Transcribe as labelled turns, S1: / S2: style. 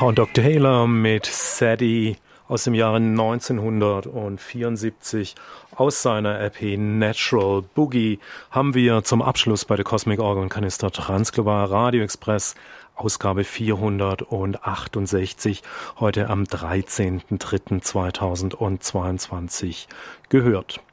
S1: Hound Taylor mit Sadie aus dem Jahre 1974. Aus seiner LP Natural Boogie haben wir zum Abschluss bei der Cosmic Organ Canister Transglobal Radio Express Ausgabe 468 heute am 13.03.2022 gehört.